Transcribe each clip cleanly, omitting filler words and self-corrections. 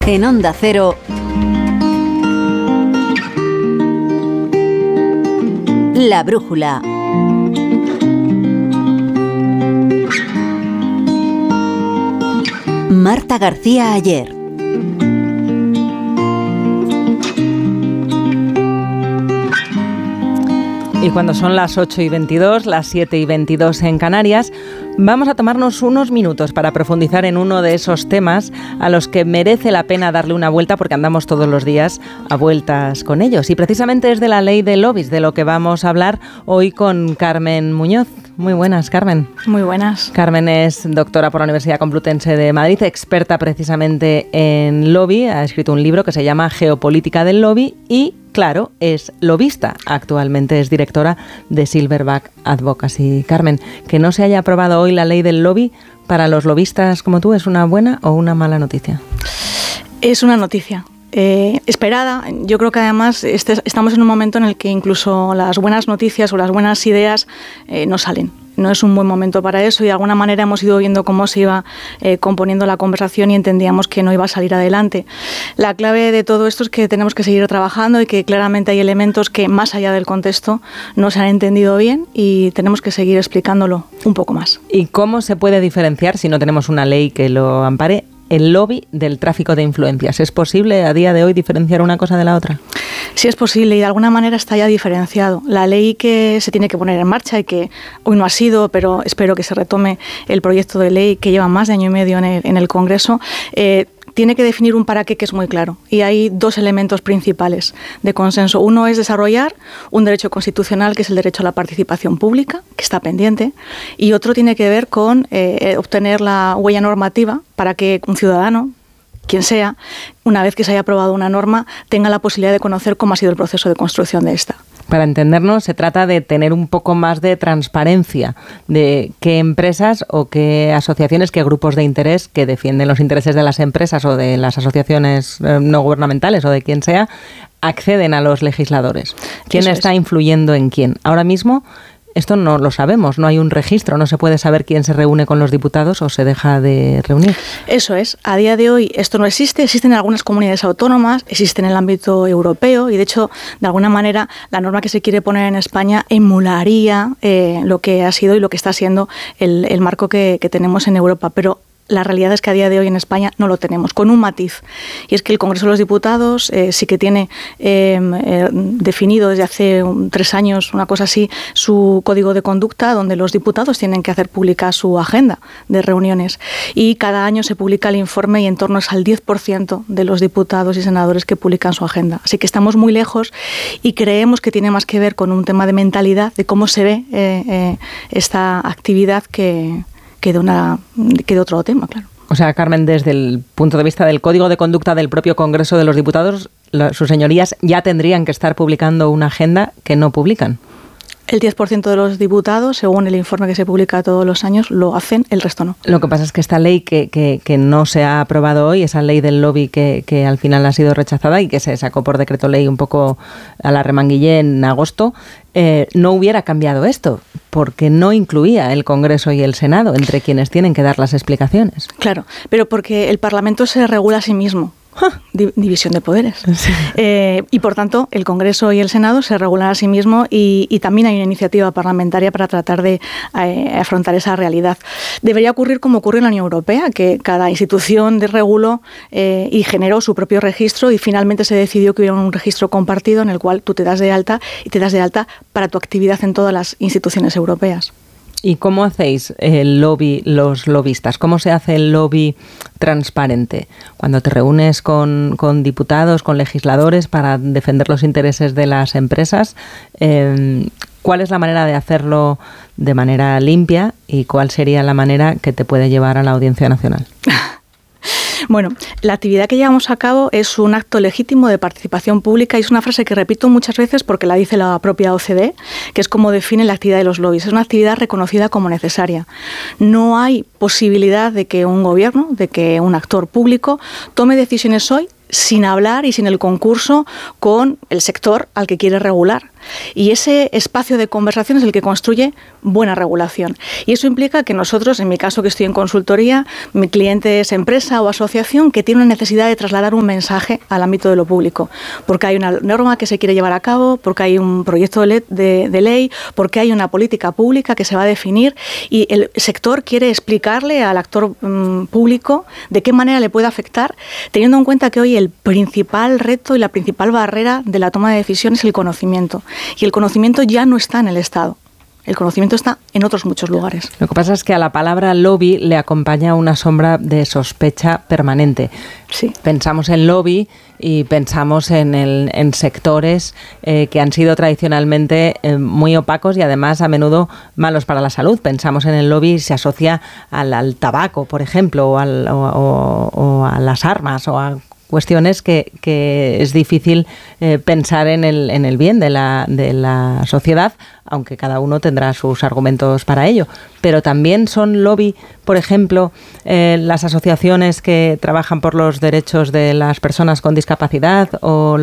En Onda Cero, La Brújula. Marta García Aller. Y cuando son las 8:22, las 7:22 en Canarias, vamos a tomarnos unos minutos para profundizar en uno de esos temas a los que merece la pena darle una vuelta porque andamos todos los días a vueltas con ellos. Y precisamente es de la ley de lobbies de lo que vamos a hablar hoy con Carmen Muñoz. Muy buenas, Carmen. Muy buenas. Carmen es doctora por la Universidad Complutense de Madrid, experta precisamente en lobby. Ha escrito un libro que se llama Geopolítica del Lobby y, claro, es lobista. Actualmente es directora de Silverback Advocacy. Carmen, que no se haya aprobado hoy la ley del lobby, para los lobistas como tú, ¿es una buena o una mala noticia? Es una noticia. Esperada. Yo creo que además estamos en un momento en el que incluso las buenas noticias o las buenas ideas no salen. No es un buen momento para eso y de alguna manera hemos ido viendo cómo se iba componiendo la conversación y entendíamos que no iba a salir adelante. La clave de todo esto es que tenemos que seguir trabajando y que claramente hay elementos que más allá del contexto no se han entendido bien y tenemos que seguir explicándolo un poco más. ¿Y cómo se puede diferenciar, si no tenemos una ley que lo ampare, el lobby del tráfico de influencias? ¿Es posible a día de hoy diferenciar una cosa de la otra? Sí, es posible y de alguna manera está ya diferenciado. La ley que se tiene que poner en marcha y que hoy no ha sido, pero espero que se retome el proyecto de ley que lleva más de año y medio en el Congreso, tiene que definir un para qué que es muy claro. Y hay dos elementos principales de consenso. Uno es desarrollar un derecho constitucional, que es el derecho a la participación pública, que está pendiente, y otro tiene que ver con obtener la huella normativa para que un ciudadano, quien sea, una vez que se haya aprobado una norma, tenga la posibilidad de conocer cómo ha sido el proceso de construcción de esta. Para entendernos, se trata de tener un poco más de transparencia de qué empresas o qué asociaciones, qué grupos de interés que defienden los intereses de las empresas o de las asociaciones no gubernamentales o de quien sea, acceden a los legisladores. ¿Quién está influyendo en quién? Ahora mismo esto no lo sabemos, no hay un registro, no se puede saber quién se reúne con los diputados o se deja de reunir. Eso es, a día de hoy esto no existe, existen en algunas comunidades autónomas, existe en el ámbito europeo y de hecho, de alguna manera, la norma que se quiere poner en España emularía lo que ha sido y lo que está siendo el marco que tenemos en Europa, pero la realidad es que a día de hoy en España no lo tenemos, con un matiz. Y es que el Congreso de los Diputados sí que tiene definido desde hace 3 años, una cosa así, su código de conducta, donde los diputados tienen que hacer pública su agenda de reuniones. Y cada año se publica el informe y en torno al 10% de los diputados y senadores que publican su agenda. Así que estamos muy lejos y creemos que tiene más que ver con un tema de mentalidad, de cómo se ve esta actividad que de otro tema, claro. O sea, Carmen, desde el punto de vista del Código de Conducta del propio Congreso de los Diputados, sus señorías ya tendrían que estar publicando una agenda que no publican. El 10% de los diputados, según el informe que se publica todos los años, lo hacen, el resto no. Lo que pasa es que esta ley que no se ha aprobado hoy, esa ley del lobby que al final ha sido rechazada y que se sacó por decreto ley un poco a la remanguillé en agosto, no hubiera cambiado esto, porque no incluía el Congreso y el Senado entre quienes tienen que dar las explicaciones. Claro, pero porque el Parlamento se regula a sí mismo. División de poderes. Sí. Y por tanto, el Congreso y el Senado se regulan a sí mismos y también hay una iniciativa parlamentaria para tratar de afrontar esa realidad. Debería ocurrir como ocurre en la Unión Europea, que cada institución reguló y generó su propio registro y finalmente se decidió que hubiera un registro compartido en el cual tú te das de alta y te das de alta para tu actividad en todas las instituciones europeas. ¿Y cómo hacéis el lobby, los lobistas? ¿Cómo se hace el lobby transparente? Cuando te reúnes con diputados, con legisladores para defender los intereses de las empresas, ¿cuál es la manera de hacerlo de manera limpia y cuál sería la manera que te puede llevar a la Audiencia Nacional? Bueno, la actividad que llevamos a cabo es un acto legítimo de participación pública y es una frase que repito muchas veces porque la dice la propia OCDE, que es como define la actividad de los lobbies. Es una actividad reconocida como necesaria. No hay posibilidad de que un gobierno, de que un actor público tome decisiones hoy sin hablar y sin el concurso con el sector al que quiere regular. Y ese espacio de conversación es el que construye buena regulación. Y eso implica que nosotros, en mi caso que estoy en consultoría, mi cliente es empresa o asociación que tiene una necesidad de trasladar un mensaje al ámbito de lo público, porque hay una norma que se quiere llevar a cabo, porque hay un proyecto de ley, porque hay una política pública que se va a definir y el sector quiere explicarle al actor público de qué manera le puede afectar, teniendo en cuenta que hoy el principal reto y la principal barrera de la toma de decisiones es el conocimiento. Y el conocimiento ya no está en el Estado. El conocimiento está en otros muchos lugares. Lo que pasa es que a la palabra lobby le acompaña una sombra de sospecha permanente. Sí. Pensamos en lobby y pensamos en sectores que han sido tradicionalmente muy opacos y además a menudo malos para la salud. Pensamos en el lobby y se asocia al tabaco, por ejemplo, o a las armas o a cuestiones que es difícil pensar en el bien de la sociedad, aunque cada uno tendrá sus argumentos para ello. Pero también son lobby, por ejemplo, las asociaciones que trabajan por los derechos de las personas con discapacidad o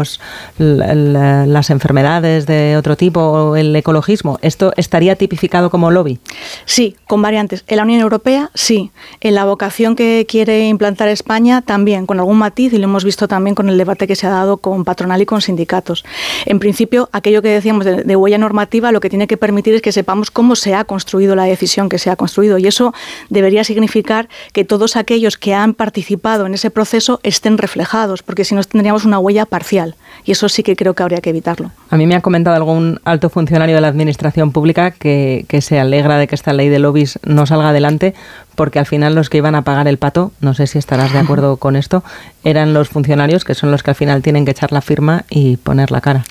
las enfermedades de otro tipo o el ecologismo. ¿Esto estaría tipificado como lobby? Sí, con variantes. En la Unión Europea, sí. En la vocación que quiere implantar España, también, con algún matiz, y lo hemos visto también con el debate que se ha dado con patronal y con sindicatos. En principio, aquello que decíamos de huella normativa, lo que tiene que permitir es que sepamos cómo se ha construido la decisión que se ha construido, y eso debería significar que todos aquellos que han participado en ese proceso estén reflejados, porque si no tendríamos una huella parcial, y eso sí que creo que habría que evitarlo. A mí me ha comentado algún alto funcionario de la administración pública que se alegra de que esta ley de lobbies no salga adelante, porque al final los que iban a pagar el pato, no sé si estarás de acuerdo con esto, eran los funcionarios, que son los que al final tienen que echar la firma y poner la cara.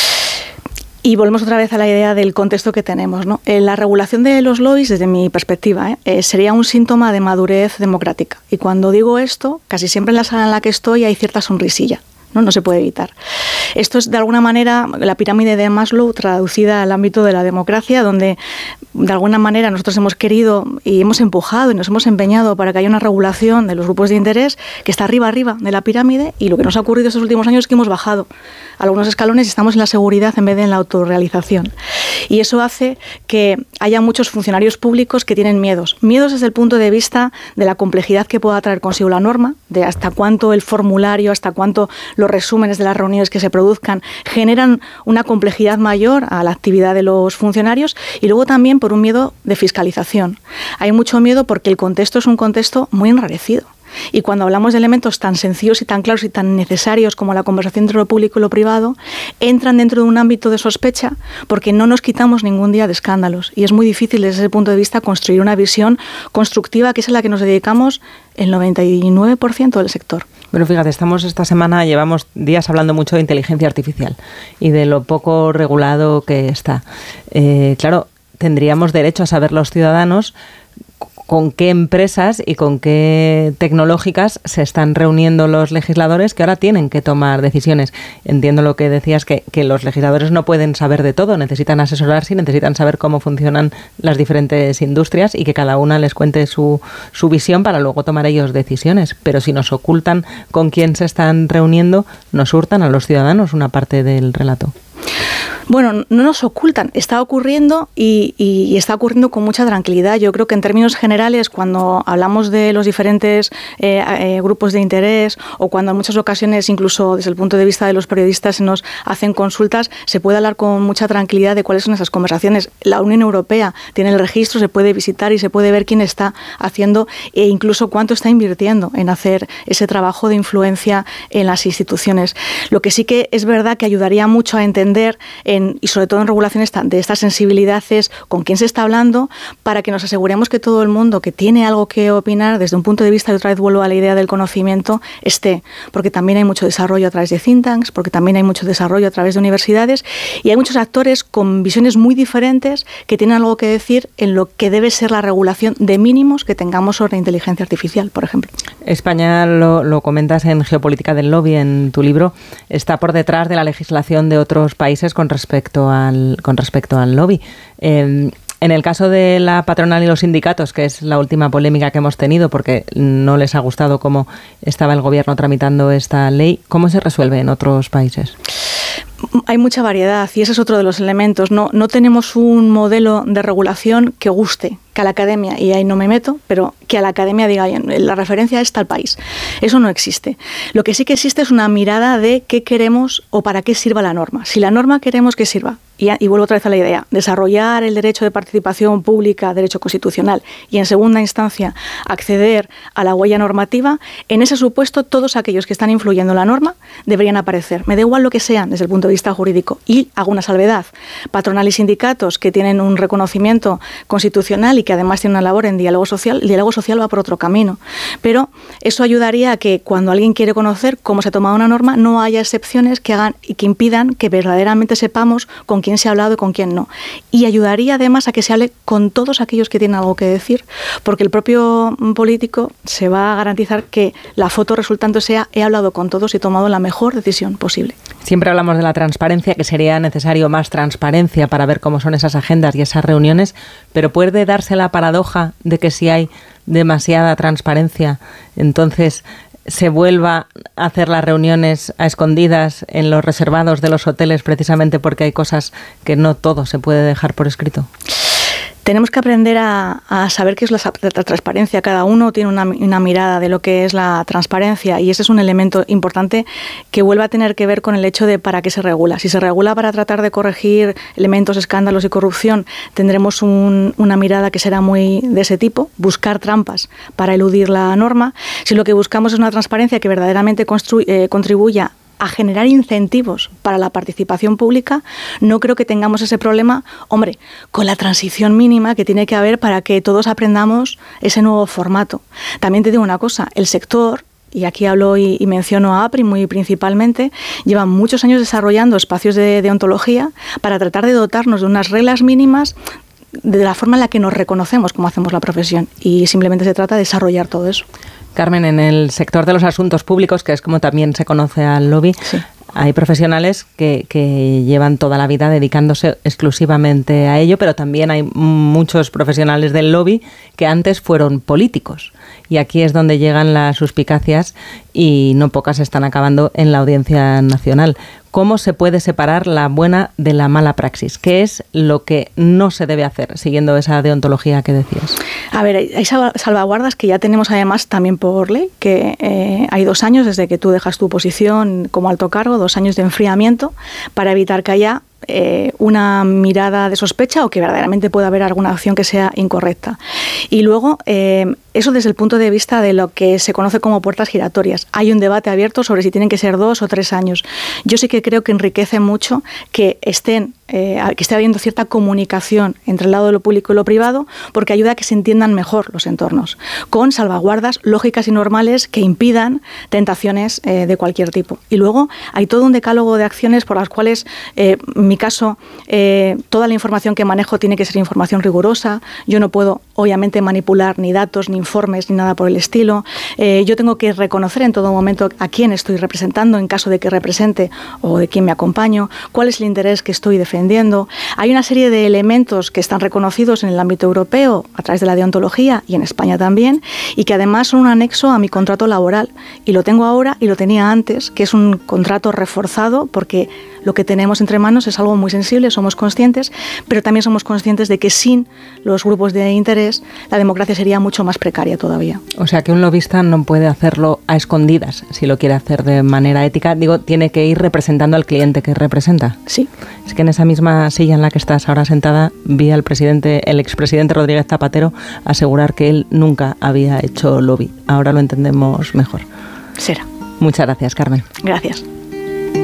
Y volvemos otra vez a la idea del contexto que tenemos, ¿no? La regulación de los lobbies, desde mi perspectiva, sería un síntoma de madurez democrática. Y cuando digo esto, casi siempre en la sala en la que estoy hay cierta sonrisilla. No se puede evitar. Esto es de alguna manera la pirámide de Maslow traducida al ámbito de la democracia, donde de alguna manera nosotros hemos querido y hemos empujado y nos hemos empeñado para que haya una regulación de los grupos de interés que está arriba de la pirámide, y lo que nos ha ocurrido estos últimos años es que hemos bajado algunos escalones y estamos en la seguridad en vez de en la autorrealización. Y eso hace que haya muchos funcionarios públicos que tienen miedos desde el punto de vista de la complejidad que pueda traer consigo la norma, de hasta cuánto el formulario, hasta cuánto los resúmenes de las reuniones que se produzcan generan una complejidad mayor a la actividad de los funcionarios, y luego también por un miedo de fiscalización. Hay mucho miedo porque el contexto es un contexto muy enrarecido. Y cuando hablamos de elementos tan sencillos y tan claros y tan necesarios como la conversación entre lo público y lo privado, entran dentro de un ámbito de sospecha porque no nos quitamos ningún día de escándalos. Y es muy difícil desde ese punto de vista construir una visión constructiva, que es a la que nos dedicamos el 99% del sector. Bueno, fíjate, llevamos días hablando mucho de inteligencia artificial y de lo poco regulado que está. Claro, tendríamos derecho a saber los ciudadanos con qué empresas y con qué tecnológicas se están reuniendo los legisladores que ahora tienen que tomar decisiones. Entiendo lo que decías, que los legisladores no pueden saber de todo, necesitan asesorarse y necesitan saber cómo funcionan las diferentes industrias y que cada una les cuente su visión para luego tomar ellos decisiones. Pero si nos ocultan con quién se están reuniendo, nos hurtan a los ciudadanos una parte del relato. Bueno, no nos ocultan, está ocurriendo y está ocurriendo con mucha tranquilidad. Yo creo que en términos generales, cuando hablamos de los diferentes grupos de interés, o cuando en muchas ocasiones, incluso desde el punto de vista de los periodistas, se nos hacen consultas, se puede hablar con mucha tranquilidad de cuáles son esas conversaciones. La Unión Europea tiene el registro, se puede visitar y se puede ver quién está haciendo e incluso cuánto está invirtiendo en hacer ese trabajo de influencia en las instituciones. Lo que sí que es verdad que ayudaría mucho a entender y sobre todo en regulaciones de esta sensibilidad es con quién se está hablando, para que nos aseguremos que todo el mundo que tiene algo que opinar desde un punto de vista, y otra vez vuelvo a la idea del conocimiento, esté, porque también hay mucho desarrollo a través de think tanks, porque también hay mucho desarrollo a través de universidades, y hay muchos actores con visiones muy diferentes que tienen algo que decir en lo que debe ser la regulación de mínimos que tengamos sobre inteligencia artificial, por ejemplo. España, lo comentas en Geopolítica del Lobby, en tu libro, está por detrás de la legislación de otros países con respecto al lobby. En el caso de la patronal y los sindicatos, que es la última polémica que hemos tenido porque no les ha gustado cómo estaba el gobierno tramitando esta ley, ¿cómo se resuelve en otros países? Hay mucha variedad y ese es otro de los elementos. No tenemos un modelo de regulación que guste, que a la academia, y ahí no me meto, pero que a la academia diga, la referencia es tal país. Eso no existe. Lo que sí que existe es una mirada de qué queremos o para qué sirva la norma. Si la norma queremos que sirva, y vuelvo otra vez a la idea, desarrollar el derecho de participación pública, derecho constitucional, y en segunda instancia acceder a la huella normativa, en ese supuesto todos aquellos que están influyendo en la norma deberían aparecer. Me da igual lo que sean desde el punto de vista jurídico. Y hago una salvedad. Patronal y sindicatos que tienen un reconocimiento constitucional y que además tienen una labor en diálogo social, el diálogo social va por otro camino. Pero eso ayudaría a que cuando alguien quiere conocer cómo se ha tomado una norma, no haya excepciones que hagan y que impidan que verdaderamente sepamos con quién se ha hablado y con quién no. Y ayudaría además a que se hable con todos aquellos que tienen algo que decir, porque el propio político se va a garantizar que la foto resultante sea: he hablado con todos y he tomado la mejor decisión posible. Siempre hablamos de la transparencia, que sería necesario más transparencia para ver cómo son esas agendas y esas reuniones, pero puede darse la paradoja de que si hay demasiada transparencia, entonces se vuelva a hacer las reuniones a escondidas en los reservados de los hoteles, precisamente porque hay cosas que no todo se puede dejar por escrito. Tenemos que aprender a saber qué es la transparencia. Cada uno tiene una mirada de lo que es la transparencia, y ese es un elemento importante que vuelve a tener que ver con el hecho de para qué se regula. Si se regula para tratar de corregir elementos, escándalos y corrupción, tendremos una mirada que será muy de ese tipo, buscar trampas para eludir la norma. Si lo que buscamos es una transparencia que verdaderamente contribuya a generar incentivos para la participación pública, no creo que tengamos ese problema, hombre, con la transición mínima que tiene que haber para que todos aprendamos ese nuevo formato. También te digo una cosa, el sector, y aquí hablo y menciono a APRI muy principalmente, lleva muchos años desarrollando espacios de deontología para tratar de dotarnos de unas reglas mínimas de la forma en la que nos reconocemos como hacemos la profesión, y simplemente se trata de desarrollar todo eso. Carmen, en el sector de los asuntos públicos, que es como también se conoce al lobby, sí, hay profesionales que llevan toda la vida dedicándose exclusivamente a ello, pero también hay muchos profesionales del lobby que antes fueron políticos. Y aquí es donde llegan las suspicacias, y no pocas están acabando en la Audiencia Nacional. ¿Cómo se puede separar la buena de la mala praxis? ¿Qué es lo que no se debe hacer, siguiendo esa deontología que decías? A ver, hay salvaguardas que ya tenemos además también por ley, que hay 2 años desde que tú dejas tu posición como alto cargo, 2 años de enfriamiento, para evitar que haya una mirada de sospecha o que verdaderamente pueda haber alguna acción que sea incorrecta. Y luego, eso desde el punto de vista de lo que se conoce como puertas giratorias. Hay un debate abierto sobre si tienen que ser 2 o 3 años. Yo sí que creo que enriquece mucho que esté habiendo cierta comunicación entre el lado de lo público y lo privado, porque ayuda a que se entiendan mejor los entornos, con salvaguardas lógicas y normales que impidan tentaciones de cualquier tipo. Y luego hay todo un decálogo de acciones por las cuales, en mi caso, toda la información que manejo tiene que ser información rigurosa. Yo no puedo, obviamente, manipular ni datos, ni informes, ni nada por el estilo. Yo tengo que reconocer en todo momento a quién estoy representando, en caso de que represente, o de quién me acompaño, cuál es el interés que estoy defendiendo. Hay una serie de elementos que están reconocidos en el ámbito europeo a través de la deontología y en España también, y que además son un anexo a mi contrato laboral. Y lo tengo ahora y lo tenía antes, que es un contrato reforzado, porque lo que tenemos entre manos es algo muy sensible, somos conscientes, pero también somos conscientes de que sin los grupos de interés la democracia sería mucho más precaria todavía. O sea que un lobista no puede hacerlo a escondidas si lo quiere hacer de manera ética. Digo, tiene que ir representando al cliente que representa. Sí. Es que en esa misma silla en la que estás ahora sentada, vi al el expresidente Rodríguez Zapatero asegurar que él nunca había hecho lobby. Ahora lo entendemos mejor. Será. Muchas gracias, Carmen. Gracias.